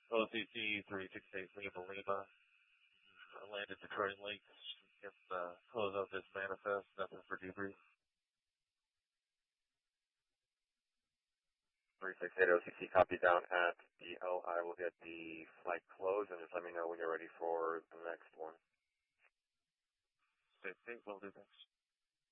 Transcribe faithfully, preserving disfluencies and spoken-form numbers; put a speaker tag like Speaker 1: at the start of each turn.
Speaker 1: O C C three six eight Lima Lima. Uh, landed Detroit Lakes. Can uh, close out this manifest. Nothing for debrief.
Speaker 2: three six eight O C C, copy down at D L. I will get the flight closed and just let me know when you're ready for the next one.
Speaker 1: State, state, will do this.